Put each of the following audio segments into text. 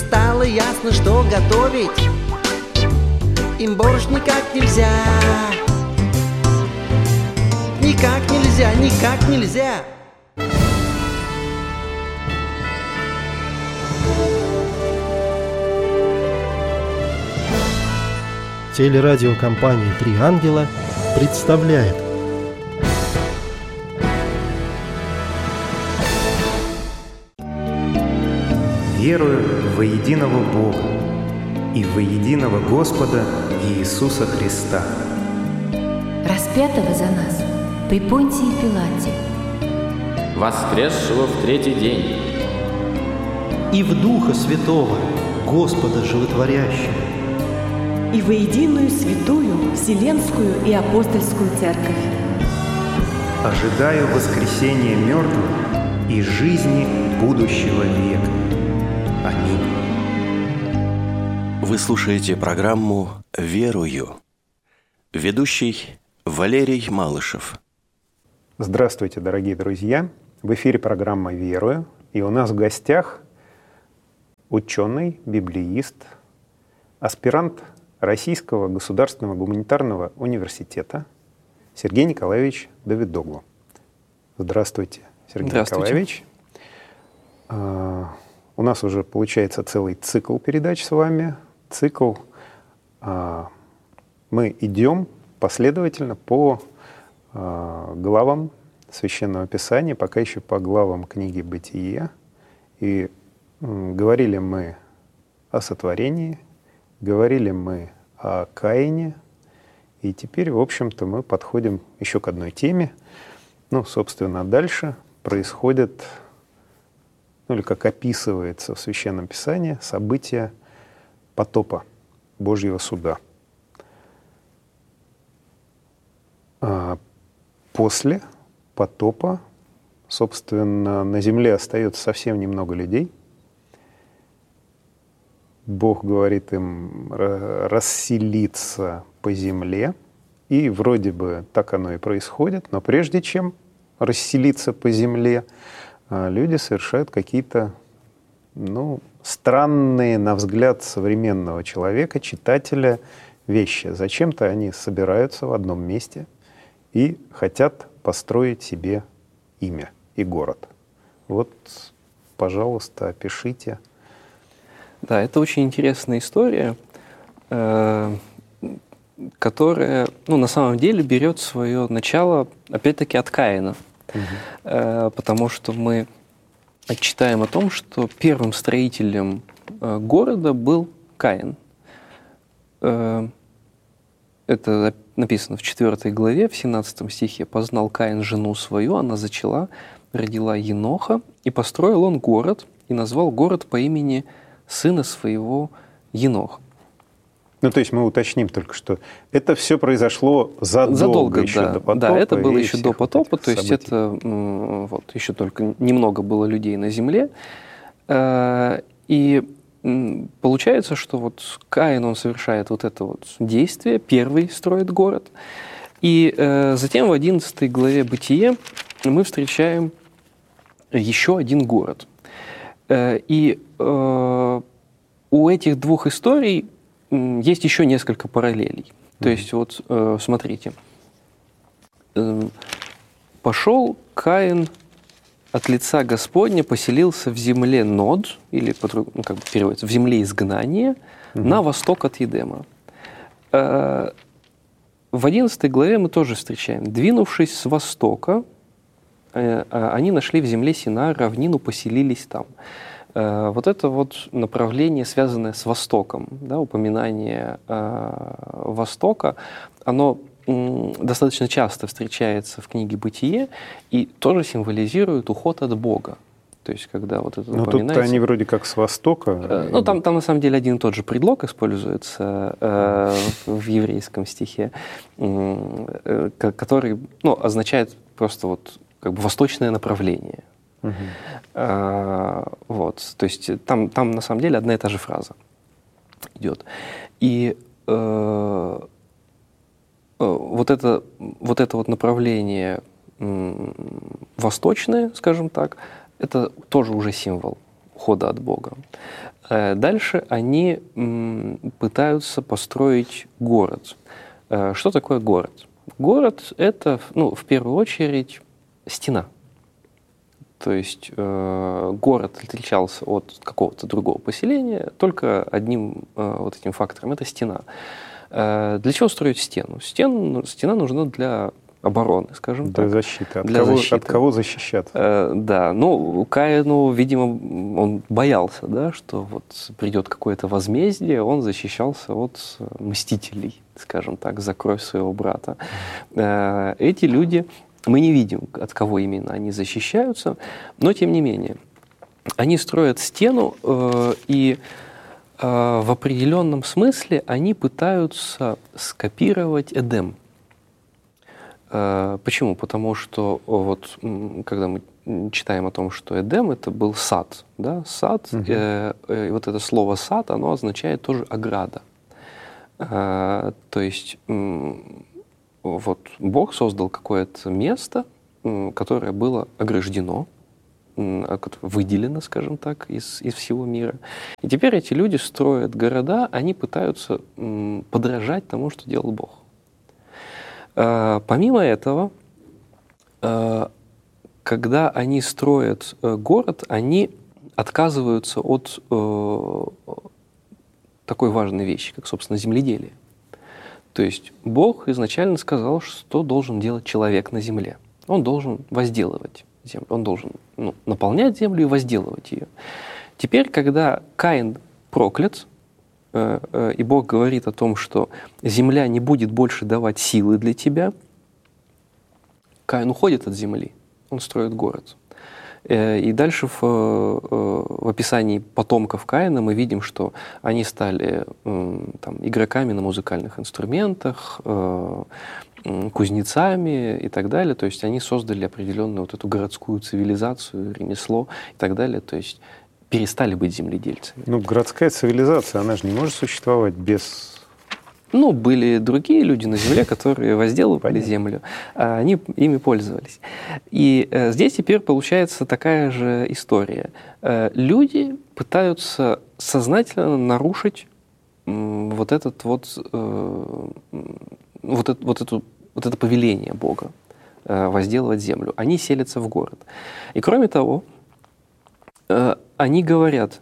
стало ясно, что готовить им борщ никак нельзя. Никак нельзя, никак нельзя. Телерадиокомпания «Три ангела» представляет «Верую во единого Бога и во единого Господа Иисуса Христа, распятого за нас при Понтии Пилате, воскресшего в третий день, и в Духа Святого, Господа Животворящего, и во единую святую Вселенскую и Апостольскую Церковь. ожидаю воскресения мертвых и жизни будущего века. Аминь». Вы слушаете программу «Верую». Ведущий Валерий Малышев. Здравствуйте, дорогие друзья! В эфире программа «Верую». И у нас в гостях ученый, библеист, аспирант Российского государственного гуманитарного университета Сергей Николаевич Давидоглу. Здравствуйте, Сергей Николаевич. У нас уже получается целый цикл передач с вами. Мы идем последовательно по главам Священного Писания, пока еще по главам книги «Бытие». И говорили мы о сотворении, говорили мы о Каине, и теперь, в общем-то, мы подходим еще к одной теме. Собственно, дальше происходит, или как описывается в Священном Писании, события потопа, Божьего суда. После потопа, собственно, на земле остается совсем немного людей. Бог говорит им расселиться по земле, и вроде бы так оно и происходит, но прежде чем расселиться по земле, люди совершают какие-то, странные, на взгляд современного человека, читателя, вещи. Зачем-то они собираются в одном месте и хотят построить себе имя и город. Вот, пожалуйста, опишите. Да, это очень интересная история, которая, на самом деле берет свое начало, опять-таки, от Каина. Потому что мы читаем о том, что первым строителем города был Каин. Это написано в 4 главе, в 17 стихе. «Познал Каин жену свою, она зачала, родила Еноха, и построил он город, и назвал город по имени сына своего Енох». То есть мы уточним только, что это все произошло задолго еще до потопа. Да, это было еще до потопа, то есть это еще только немного было людей на земле. И получается, что Каин, он совершает это действие, первый строит город. И затем в 11 главе Бытие мы встречаем еще один город. И у этих двух историй есть еще несколько параллелей. То есть, смотрите. «Пошел Каин от лица Господня, поселился в земле Нод», или переводится, в земле изгнания, на восток от Едема. В 11 главе мы тоже встречаем. «Двинувшись с востока, они нашли в земле Синар равнину, поселились там». Это направление, связанное с Востоком, упоминание Востока, оно достаточно часто встречается в книге «Бытие» и тоже символизирует уход от Бога. То есть, когда это упоминается... Тут они вроде как с Востока. Там на самом деле один и тот же предлог используется в еврейском стихе, который означает просто восточное направление. То есть там на самом деле одна и та же фраза идет. И это направление восточное, скажем так, это тоже уже символ ухода от Бога. Дальше они пытаются построить город. Что такое город? Город — это, в первую очередь, стена. То есть город отличался от какого-то другого поселения только одним вот этим фактором — это стена. Для чего строить стену? Стена нужна для обороны, скажем так. Для защиты. От защиты. кого защищаться? Да, Каину, видимо, он боялся, да, что вот придет какое-то возмездие, он защищался от мстителей, скажем так, за кровь своего брата. Эти люди, мы не видим, от кого именно они защищаются, но тем не менее, они строят стену, и в определенном смысле они пытаются скопировать Эдем. Почему? Потому что вот когда мы читаем о том, что Эдем — это был сад, да, сад, и вот это слово «сад», оно означает тоже ограда. То есть вот Бог создал какое-то место, которое было ограждено, выделено, скажем так, из всего мира. И теперь эти люди строят города, они пытаются подражать тому, что делал Бог. Помимо этого, когда они строят город, они отказываются от такой важной вещи, как, собственно, земледелие. То есть Бог изначально сказал, что должен делать человек на земле. Он должен возделывать землю, он должен наполнять землю и возделывать ее. Теперь, когда Каин проклят, и Бог говорит о том, что земля не будет больше давать силы для тебя, Каин уходит от земли, он строит город. И дальше в описании потомков Каина мы видим, что они стали игроками на музыкальных инструментах, кузнецами и так далее. То есть они создали определенную вот эту городскую цивилизацию, ремесло и так далее. То есть перестали быть земледельцами. Городская цивилизация, она же не может существовать без... Были другие люди на земле, которые возделывали землю, а они ими пользовались. И здесь теперь получается такая же история. Люди пытаются сознательно нарушить вот это повеление Бога возделывать землю. Они селятся в город. И кроме того, они говорят: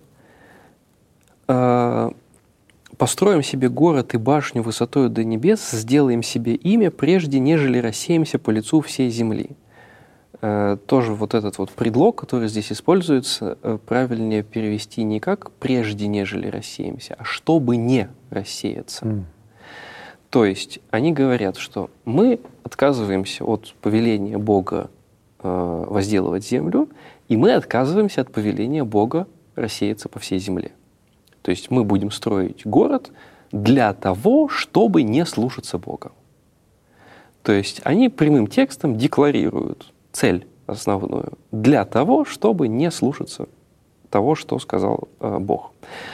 построим себе город и башню высотою до небес, сделаем себе имя, прежде нежели рассеемся по лицу всей земли. Тоже вот этот вот предлог, который здесь используется, правильнее перевести не как «прежде нежели рассеемся», а «чтобы не рассеяться». То есть они говорят, что мы отказываемся от повеления Бога возделывать землю, и мы отказываемся от повеления Бога рассеяться по всей земле. То есть мы будем строить город для того, чтобы не слушаться Бога. То есть они прямым текстом декларируют цель основную для того, чтобы не слушаться того, что сказал Бог.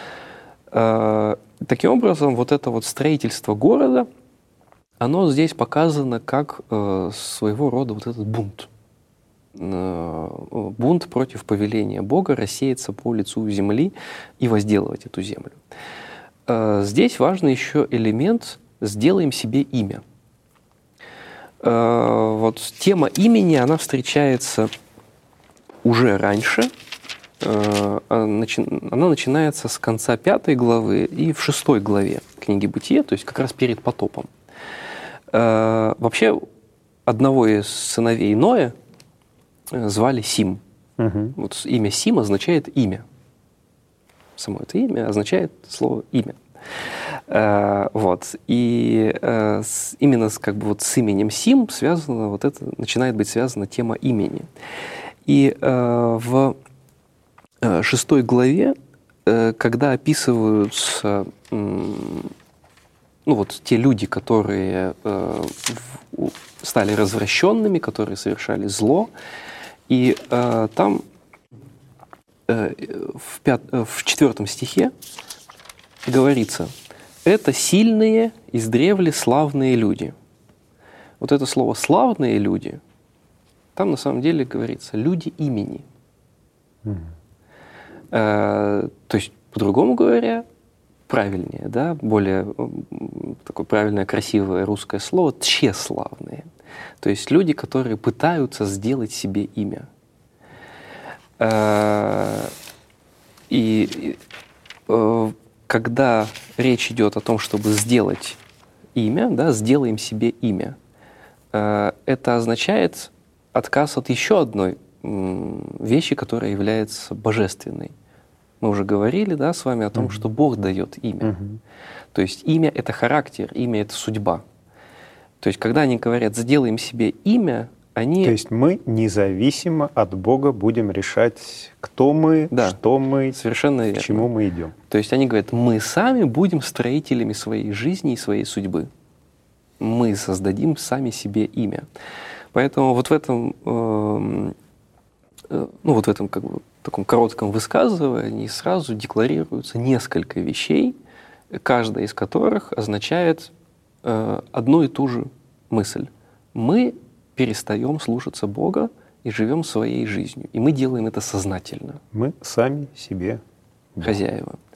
Таким образом, вот это вот строительство города, оно здесь показано как своего рода вот этот бунт. Бунт против повеления Бога рассеяться по лицу земли и возделывать эту землю. Здесь важный еще элемент «сделаем себе имя». Вот тема имени, она встречается уже раньше. Она начинается с конца 5 главы и в 6 главе книги Бытия, то есть как раз перед потопом. Вообще, одного из сыновей Ноя звали Сим. Вот имя Сим означает имя. Само это имя означает слово имя. Вот. И именно с именем Сим связано вот это, начинает быть связана тема имени. И в 6 главе, когда описываются те люди, которые стали развращенными, которые совершали зло, и там в 4 стихе говорится: «Это сильные, издревле славные люди». Вот это слово «славные люди», там на самом деле говорится «люди имени». То есть, по-другому говоря, правильнее, да, более такое правильное, красивое русское слово «тщеславные». То есть люди, которые пытаются сделать себе имя. И когда речь идет о том, чтобы сделать имя, да, сделаем себе имя, это означает отказ от еще одной вещи, которая является божественной. Мы уже говорили, да, с вами о том, что Бог дает имя. То есть имя — это характер, имя — это судьба. То есть когда они говорят «сделаем себе имя», они... То есть мы независимо от Бога будем решать, кто мы, да, что мы, совершенно верно. К чему мы идем. То есть они говорят, мы сами будем строителями своей жизни и своей судьбы. Мы создадим сами себе имя. Поэтому вот в этом, как бы, таком коротком высказывании сразу декларируются несколько вещей, каждая из которых означает одну и ту же мысль. Мы перестаем слушаться Бога и живем своей жизнью. И мы делаем это сознательно. Мы сами себе хозяева.